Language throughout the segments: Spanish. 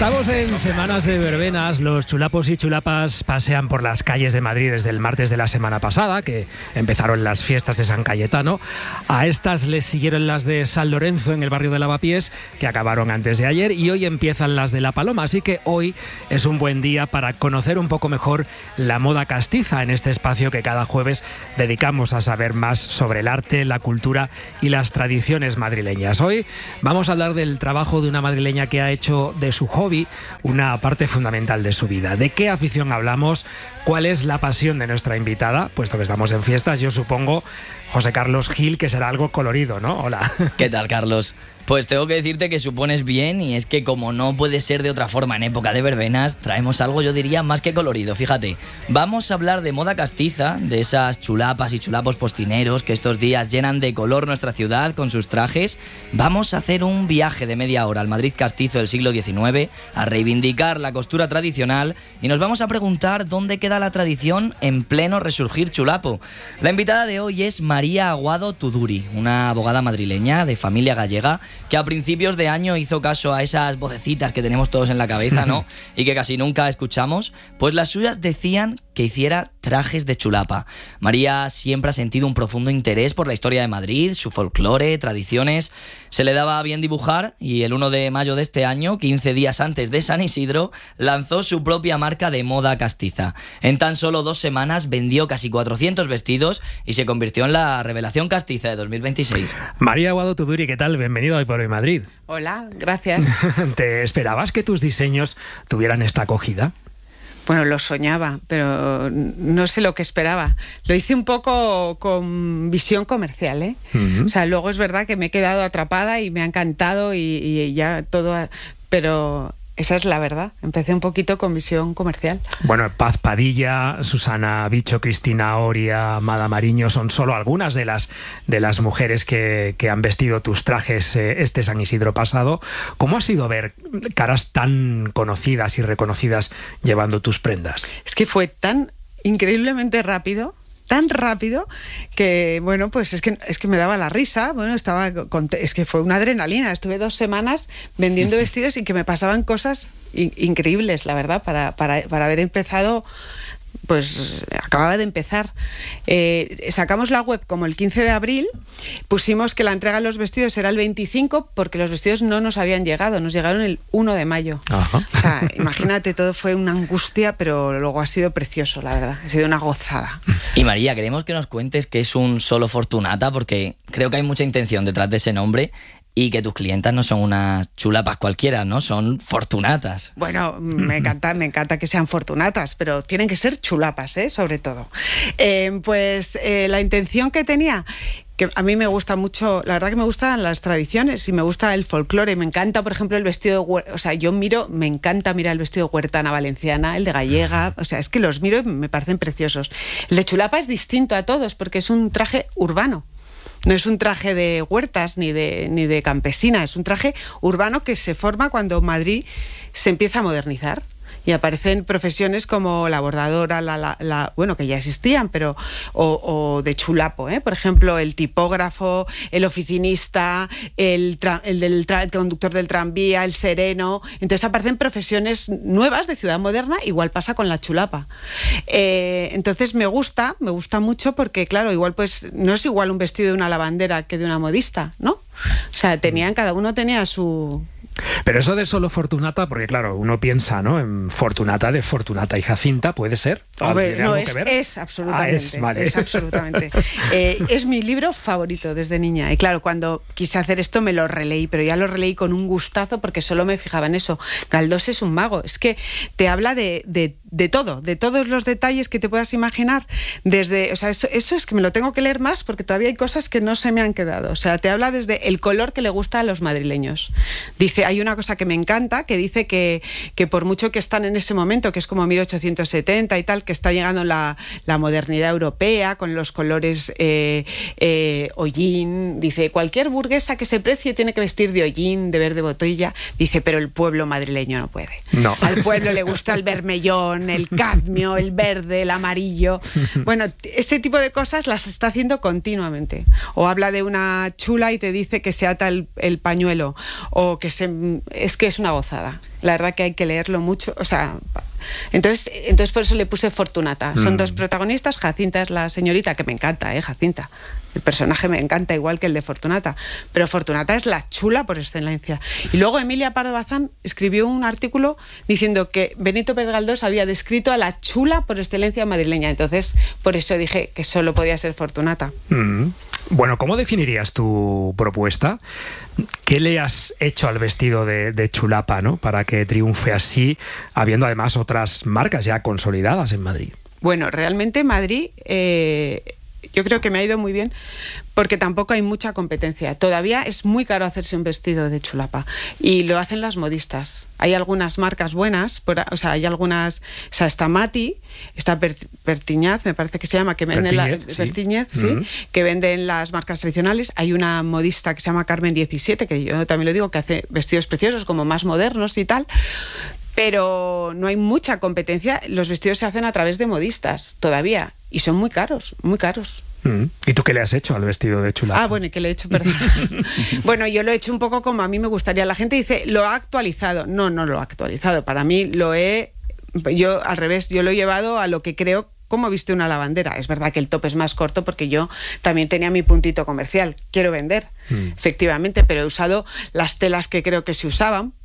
Estamos en semanas de verbenas. Los chulapos y chulapas pasean por las calles de Madrid desde el martes de la semana pasada, que empezaron las fiestas de San Cayetano. A estas les siguieron las de San Lorenzo en el barrio de Lavapiés, que acabaron antes de ayer, y hoy empiezan las de La Paloma. Así que hoy es un buen día para conocer un poco mejor la moda castiza en este espacio que cada jueves dedicamos a saber más sobre el arte, la cultura y las tradiciones madrileñas. Hoy vamos a hablar del trabajo de una madrileña que ha hecho de su hobby una parte fundamental de su vida. ¿De qué afición hablamos? ¿Cuál es la pasión de nuestra invitada? Puesto que estamos en fiestas, yo supongo, José Carlos Gil, que será algo colorido, ¿no? Hola. ¿Qué tal, Carlos? Pues tengo que decirte que supones bien, y es que como no puede ser de otra forma en época de verbenas, traemos algo, yo diría, más que colorido. Fíjate, vamos a hablar de moda castiza, de esas chulapas y chulapos postineros que estos días llenan de color nuestra ciudad con sus trajes. Vamos a hacer un viaje de media hora al Madrid castizo del siglo XIX, a reivindicar la costura tradicional, y nos vamos a preguntar dónde queda la tradición en pleno resurgir chulapo. La invitada de hoy es María Aguado Tuduri, una abogada madrileña de familia gallega, que a principios de año hizo caso a esas vocecitas que tenemos todos en la cabeza, ¿no? Y que casi nunca escuchamos. Pues las suyas decían que hiciera trajes de chulapa. María siempre ha sentido un profundo interés por la historia de Madrid, su folclore, tradiciones. Se le daba bien dibujar, y el 1 de mayo de este año, 15 días antes de San Isidro, lanzó su propia marca de moda castiza. En tan solo 2 semanas vendió casi 400 vestidos y se convirtió en la revelación castiza de 2026. María Aguado Tuduri, ¿qué tal? Bienvenido Hoy por Hoy Madrid. Hola, gracias. ¿Te esperabas que tus diseños tuvieran esta acogida? Bueno, lo soñaba, pero no sé lo que esperaba. Lo hice un poco con visión comercial, ¿eh? O sea, luego es verdad que me he quedado atrapada y me ha encantado y ya todo, pero esa es la verdad. Empecé un poquito con visión comercial. Bueno, Paz Padilla, Susana Bicho, Cristina Oria, Mada Mariño son solo algunas de las mujeres que han vestido tus trajes este San Isidro pasado. ¿Cómo ha sido ver caras tan conocidas y reconocidas llevando tus prendas? Es que fue tan increíblemente rápido, tan rápido, que bueno, pues es que me daba la risa. Bueno, es que fue una adrenalina. Estuve 2 semanas vendiendo vestidos y que me pasaban cosas increíbles, la verdad, para haber empezado. Pues acababa de empezar. Sacamos la web como el 15 de abril, pusimos que la entrega de los vestidos era el 25 porque los vestidos no nos habían llegado, nos llegaron el 1 de mayo. Ajá. O sea, imagínate, todo fue una angustia, pero luego ha sido precioso, la verdad, ha sido una gozada. Y María, queremos que nos cuentes qué es un Solo Fortunata, porque creo que hay mucha intención detrás de ese nombre. Y que tus clientas no son unas chulapas cualquiera, ¿no? Son fortunatas. Bueno, me encanta que sean fortunatas, pero tienen que ser chulapas, sobre todo. La intención que tenía, que a mí me gusta mucho, la verdad que me gustan las tradiciones y me gusta el folclore. Me encanta, por ejemplo, el vestido de me encanta mirar el vestido de huertana valenciana, el de gallega, o sea, es que los miro y me parecen preciosos. El de chulapa es distinto a todos porque es un traje urbano. No es un traje de huertas ni de campesina, es un traje urbano que se forma cuando Madrid se empieza a modernizar. Y aparecen profesiones como la bordadora, bueno, que ya existían, pero o de chulapo, por ejemplo, el tipógrafo, el oficinista, el conductor del tranvía, el sereno. Entonces aparecen profesiones nuevas de ciudad moderna, igual pasa con la chulapa. Entonces me gusta mucho porque, claro, igual pues no es igual un vestido de una lavandera que de una modista, ¿no? O sea, cada uno tenía su... Pero eso de Solo Fortunata, porque claro, uno piensa, ¿no?, en Fortunata de Fortunata y Jacinta, ¿puede ser? No, es absolutamente. Vale. Es absolutamente. Es mi libro favorito desde niña. Y claro, cuando quise hacer esto me lo releí, pero ya lo releí con un gustazo porque solo me fijaba en eso. Galdós es un mago. Es que te habla de todo, de todos los detalles que te puedas imaginar. O sea, eso es que me lo tengo que leer más porque todavía hay cosas que no se me han quedado. O sea, te habla desde el color que le gusta a los madrileños. Dice, hay una cosa que me encanta, que dice que por mucho que están en ese momento, que es como 1870 y tal, que está llegando la modernidad europea con los colores hollín, dice, cualquier burguesa que se precie tiene que vestir de hollín, de verde botella, dice, pero el pueblo madrileño no puede. No. Al pueblo le gusta el bermellón, neón, el cadmio, el verde, el amarillo. Bueno, ese tipo de cosas las está haciendo continuamente. O habla de una chula y te dice que se ata el pañuelo, o que es que es una gozada. La verdad que hay que leerlo mucho, o sea, entonces por eso le puse Fortunata. Son dos protagonistas. Jacinta es la señorita, que me encanta, Jacinta. El personaje me encanta igual que el de Fortunata, pero Fortunata es la chula por excelencia. Y luego Emilia Pardo Bazán escribió un artículo diciendo que Benito Pérez Galdós había descrito a la chula por excelencia madrileña. Entonces, por eso dije que solo podía ser Fortunata. Bueno, ¿cómo definirías tu propuesta? ¿Qué le has hecho al vestido de chulapa, ¿no?, para que triunfe así, habiendo además otras marcas ya consolidadas en Madrid? Bueno, realmente Madrid, yo creo que me ha ido muy bien, porque tampoco hay mucha competencia. Todavía es muy caro hacerse un vestido de chulapa, y lo hacen las modistas. Hay algunas marcas buenas, hay algunas, o sea, está Mati, está Pertiñaz, me parece que se llama, que venden Pertiñez, que venden las marcas tradicionales. Hay una modista que se llama Carmen 17, que yo también lo digo, que hace vestidos preciosos, como más modernos y tal. Pero no hay mucha competencia. Los vestidos se hacen a través de modistas todavía, y son muy caros, muy caros. ¿Y tú qué le has hecho al vestido de chulapa? Bueno, ¿y qué le he hecho? Perdón. Bueno, yo lo he hecho un poco como a mí me gustaría. La gente dice, ¿lo ha actualizado? No lo ha actualizado. Para mí yo al revés, yo lo he llevado a lo que creo como viste una lavandera. Es verdad que el top es más corto, porque yo también tenía mi puntito comercial. Quiero vender, efectivamente, pero he usado las telas que creo que se usaban.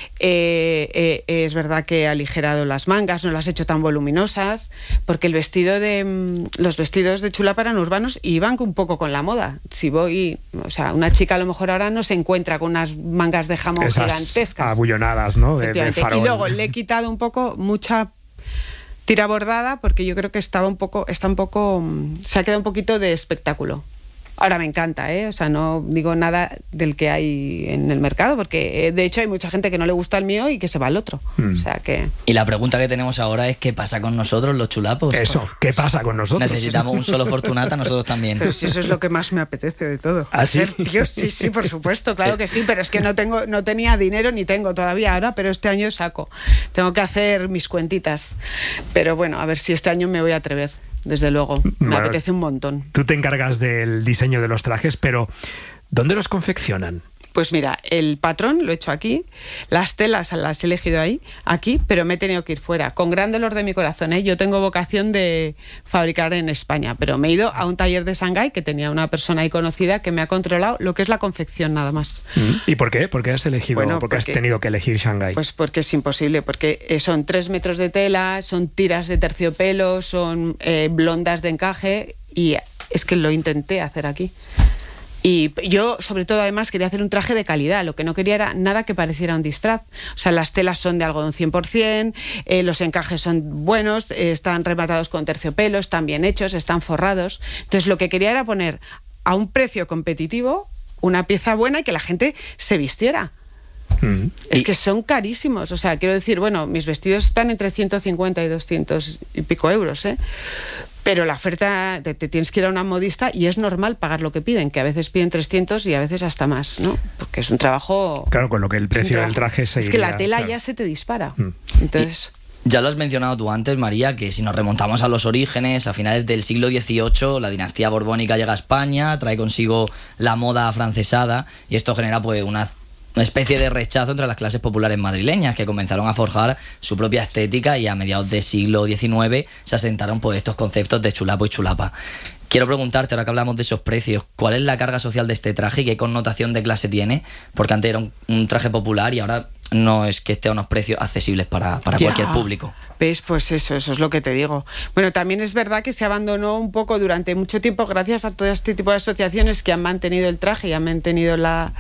Es verdad que he aligerado las mangas, no las he hecho tan voluminosas, porque los vestidos de chulapa eran urbanos y iban un poco con la moda. Si voy, una chica a lo mejor ahora no se encuentra con unas mangas de jamón gigantescas, abullonadas, ¿no?, de farol. Y luego le he quitado un poco mucha tira bordada, porque yo creo que se ha quedado un poquito de espectáculo. Ahora me encanta, no digo nada del que hay en el mercado, porque de hecho hay mucha gente que no le gusta el mío y que se va al otro. O sea que... Y la pregunta que tenemos ahora es, ¿qué pasa con nosotros, los chulapos? Eso, ¿qué pasa con nosotros? Necesitamos un solo Fortunata, nosotros también. Pero si eso es lo que más me apetece de todo. ¿Ah, sí? Tío, sí, por supuesto, claro que sí, pero es que no tenía dinero, ni tengo todavía ahora, pero este año saco. Tengo que hacer mis cuentitas. Pero bueno, a ver si este año me voy a atrever. Desde luego, me apetece un montón. Tú te encargas del diseño de los trajes, pero ¿dónde los confeccionan? Pues mira, el patrón lo he hecho aquí, las telas las he elegido aquí, pero me he tenido que ir fuera, con gran dolor de mi corazón, ¿eh? Yo tengo vocación de fabricar en España, pero me he ido a un taller de Shanghái, que tenía una persona ahí conocida que me ha controlado lo que es la confección nada más. ¿Y por qué? ¿Por qué has elegido? Porque has tenido que elegir Shanghái. Pues porque es imposible, porque son 3 metros de tela, son tiras de terciopelo, son blondas de encaje, y es que lo intenté hacer aquí. Y yo, sobre todo, además, quería hacer un traje de calidad. Lo que no quería era nada que pareciera un disfraz. O sea, las telas son de algodón 100%, los encajes son buenos, están rematados con terciopelo, están bien hechos, están forrados. Entonces, lo que quería era poner a un precio competitivo una pieza buena y que la gente se vistiera. Es que son carísimos. O sea, quiero decir, bueno, mis vestidos están entre 150 y 200 y pico euros, pero la oferta, te tienes que ir a una modista y es normal pagar lo que piden, que a veces piden 300 y a veces hasta más, ¿no? Porque es un trabajo... Claro, con lo que el precio del traje se iría... Es que la tela ya se te dispara. Entonces... Ya lo has mencionado tú antes, María, que si nos remontamos a los orígenes, a finales del siglo XVIII, la dinastía borbónica llega a España, trae consigo la moda afrancesada, y esto genera pues una especie de rechazo entre las clases populares madrileñas, que comenzaron a forjar su propia estética, y a mediados del siglo XIX se asentaron pues estos conceptos de chulapo y chulapa. Quiero preguntarte, ahora que hablamos de esos precios, ¿cuál es la carga social de este traje y qué connotación de clase tiene? Porque antes era un traje popular y ahora no es que esté a unos precios accesibles para cualquier público. ¿Ves? Pues eso es lo que te digo. Bueno, también es verdad que se abandonó un poco durante mucho tiempo, gracias a todo este tipo de asociaciones que han mantenido el traje y han mantenido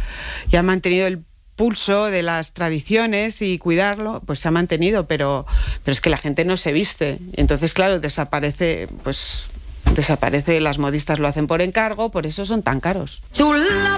el pulso de las tradiciones, y cuidarlo, pues se ha mantenido, pero es que la gente no se viste. Entonces, claro, desaparece, las modistas lo hacen por encargo, por eso son tan caros.